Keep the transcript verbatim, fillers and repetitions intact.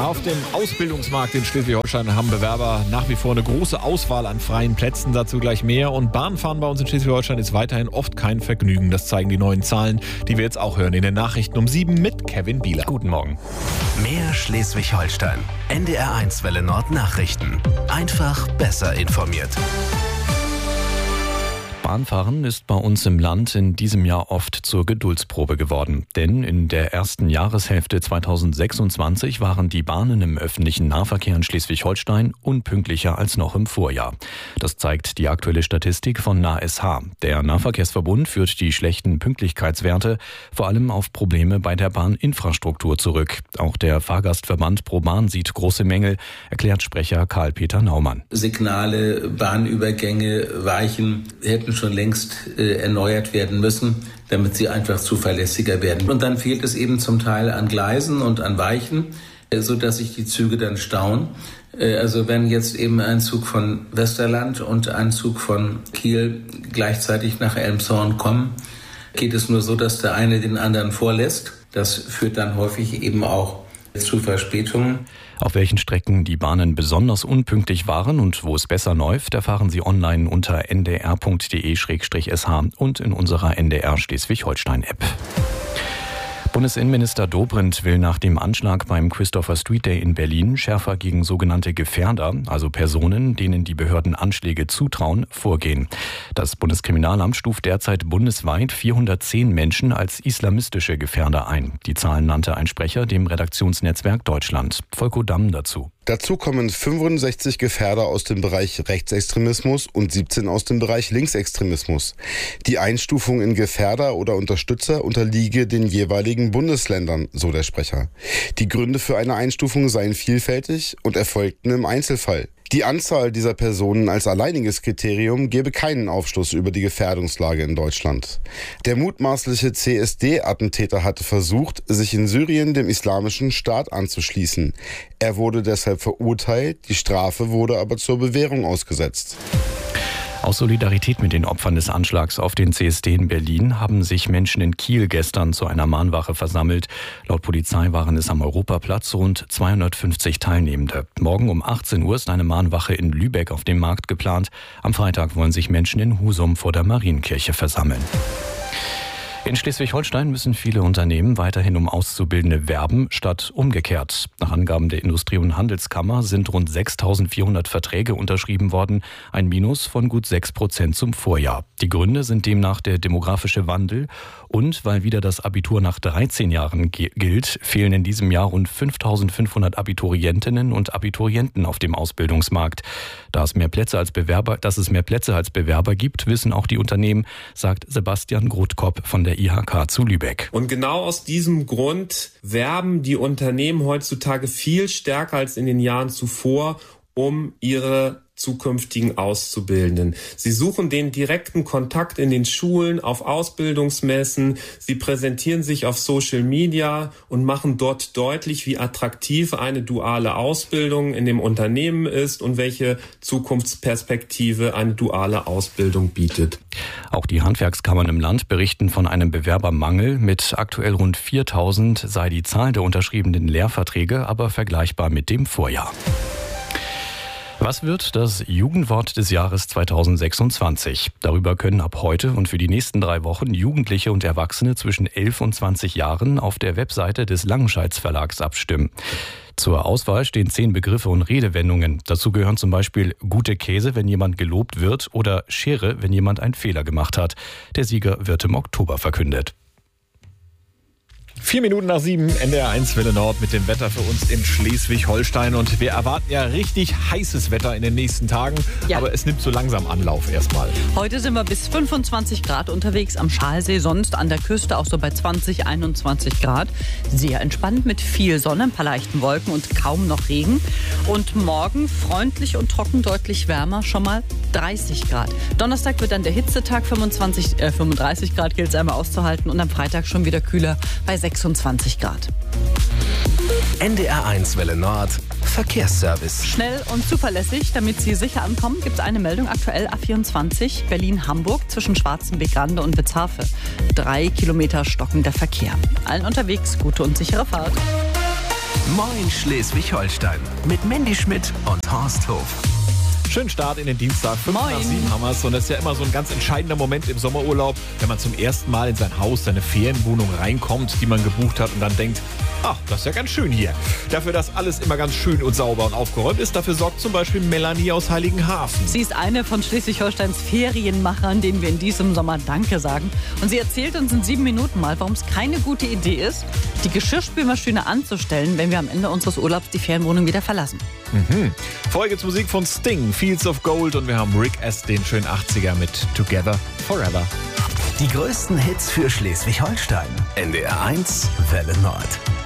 Auf dem Ausbildungsmarkt in Schleswig-Holstein haben Bewerber nach wie vor eine große Auswahl an freien Plätzen, dazu gleich mehr. Und Bahnfahren bei uns in Schleswig-Holstein ist weiterhin oft kein Vergnügen. Das zeigen die neuen Zahlen, die wir jetzt auch hören in den Nachrichten um sieben mit Kevin Bieler. Guten Morgen. Mehr Schleswig-Holstein. N D R eins Welle Nord Nachrichten. Einfach besser informiert. Bahnfahren ist bei uns im Land in diesem Jahr oft zur Geduldsprobe geworden. Denn in der ersten Jahreshälfte zweitausendsechsundzwanzig waren die Bahnen im öffentlichen Nahverkehr in Schleswig-Holstein unpünktlicher als noch im Vorjahr. Das zeigt die aktuelle Statistik von N A S H. Der Nahverkehrsverbund führt die schlechten Pünktlichkeitswerte vor allem auf Probleme bei der Bahninfrastruktur zurück. Auch der Fahrgastverband ProBahn sieht große Mängel, erklärt Sprecher Karl-Peter Naumann. Signale, Bahnübergänge, Weichen hätten schon längst äh, erneuert werden müssen, damit sie einfach zuverlässiger werden. Und dann fehlt es eben zum Teil an Gleisen und an Weichen, äh, sodass sich die Züge dann stauen. Äh, also wenn jetzt eben ein Zug von Westerland und ein Zug von Kiel gleichzeitig nach Elmshorn kommen, geht es nur so, dass der eine den anderen vorlässt. Das führt dann häufig eben auch zu Verspätungen. Auf welchen Strecken die Bahnen besonders unpünktlich waren und wo es besser läuft, erfahren Sie online unter n d r punkt d e slash s h und in unserer N D R Schleswig-Holstein-App. Bundesinnenminister Dobrindt will nach dem Anschlag beim Christopher Street Day in Berlin schärfer gegen sogenannte Gefährder, also Personen, denen die Behörden Anschläge zutrauen, vorgehen. Das Bundeskriminalamt stuft derzeit bundesweit vierhundertzehn Menschen als islamistische Gefährder ein. Die Zahlen nannte ein Sprecher dem Redaktionsnetzwerk Deutschland. Volko Damm dazu. Dazu kommen fünfundsechzig Gefährder aus dem Bereich Rechtsextremismus und siebzehn aus dem Bereich Linksextremismus. Die Einstufung in Gefährder oder Unterstützer unterliege den jeweiligen Bundesländern, so der Sprecher. Die Gründe für eine Einstufung seien vielfältig und erfolgten im Einzelfall. Die Anzahl dieser Personen als alleiniges Kriterium gebe keinen Aufschluss über die Gefährdungslage in Deutschland. Der mutmaßliche C S D-Attentäter hatte versucht, sich in Syrien dem Islamischen Staat anzuschließen. Er wurde deshalb verurteilt, die Strafe wurde aber zur Bewährung ausgesetzt. Aus Solidarität mit den Opfern des Anschlags auf den C S D in Berlin haben sich Menschen in Kiel gestern zu einer Mahnwache versammelt. Laut Polizei waren es am Europaplatz rund zweihundertfünfzig Teilnehmende. Morgen um achtzehn Uhr ist eine Mahnwache in Lübeck auf dem Markt geplant. Am Freitag wollen sich Menschen in Husum vor der Marienkirche versammeln. In Schleswig-Holstein müssen viele Unternehmen weiterhin um Auszubildende werben, statt umgekehrt. Nach Angaben der Industrie- und Handelskammer sind rund sechstausendvierhundert Verträge unterschrieben worden, ein Minus von gut sechs Prozent zum Vorjahr. Die Gründe sind demnach der demografische Wandel und weil wieder das Abitur nach dreizehn Jahren gilt, fehlen in diesem Jahr rund fünftausendfünfhundert Abiturientinnen und Abiturienten auf dem Ausbildungsmarkt. Da es mehr Plätze als Bewerber, dass es mehr Plätze als Bewerber gibt, wissen auch die Unternehmen, sagt Sebastian Grothkopp von der I H K zu Lübeck. Und genau aus diesem Grund werben die Unternehmen heutzutage viel stärker als in den Jahren zuvor um ihre zukünftigen Auszubildenden. Sie suchen den direkten Kontakt in den Schulen, auf Ausbildungsmessen. Sie präsentieren sich auf Social Media und machen dort deutlich, wie attraktiv eine duale Ausbildung in dem Unternehmen ist und welche Zukunftsperspektive eine duale Ausbildung bietet. Auch die Handwerkskammern im Land berichten von einem Bewerbermangel. Mit aktuell rund viertausend sei die Zahl der unterschriebenen Lehrverträge aber vergleichbar mit dem Vorjahr. Was wird das Jugendwort des Jahres zweitausendsechsundzwanzig? Darüber können ab heute und für die nächsten drei Wochen Jugendliche und Erwachsene zwischen elf und zwanzig Jahren auf der Webseite des Langenscheids Verlags abstimmen. Zur Auswahl stehen zehn Begriffe und Redewendungen. Dazu gehören zum Beispiel gute Käse, wenn jemand gelobt wird, oder Schere, wenn jemand einen Fehler gemacht hat. Der Sieger wird im Oktober verkündet. Vier Minuten nach sieben, N D R eins Welle Nord mit dem Wetter für uns in Schleswig-Holstein. Und wir erwarten ja richtig heißes Wetter in den nächsten Tagen. Ja. Aber es nimmt so langsam Anlauf erstmal. Heute sind wir bis fünfundzwanzig Grad unterwegs am Schalsee, sonst an der Küste auch so bei zwanzig, einundzwanzig Grad. Sehr entspannt mit viel Sonne, ein paar leichten Wolken und kaum noch Regen. Und morgen freundlich und trocken, deutlich wärmer, schon mal dreißig Grad. Donnerstag wird dann der Hitzetag, fünfundzwanzig, äh, fünfunddreißig Grad gilt es einmal auszuhalten. Und am Freitag schon wieder kühler bei sechsundzwanzig Grad. N D R eins Welle Nord Verkehrsservice. Schnell und zuverlässig, damit Sie sicher ankommen, gibt es eine Meldung aktuell A vierundzwanzig Berlin-Hamburg zwischen Schwarzenbeck-Rande und Witzhafe. Drei Kilometer stockender Verkehr. Allen unterwegs gute und sichere Fahrt. Moin Schleswig-Holstein mit Mandy Schmidt und Horst Hof. Schönen Start in den Dienstag. fünf Moin. nach sieben haben wir es. Und das ist ja immer so ein ganz entscheidender Moment im Sommerurlaub, wenn man zum ersten Mal in sein Haus, seine Ferienwohnung reinkommt, die man gebucht hat und dann denkt, ach, das ist ja ganz schön hier. Dafür, dass alles immer ganz schön und sauber und aufgeräumt ist, dafür sorgt zum Beispiel Melanie aus Heiligenhafen. Sie ist eine von Schleswig-Holsteins Ferienmachern, denen wir in diesem Sommer Danke sagen. Und sie erzählt uns in sieben Minuten mal, warum es keine gute Idee ist, die Geschirrspülmaschine anzustellen, wenn wir am Ende unseres Urlaubs die Ferienwohnung wieder verlassen. Mhm. Vorher gibt's Musik von Sting, Fields of Gold, und wir haben Rick Astley, den schönen achtziger mit Together Forever. Die größten Hits für Schleswig-Holstein. N D R eins Welle Nord.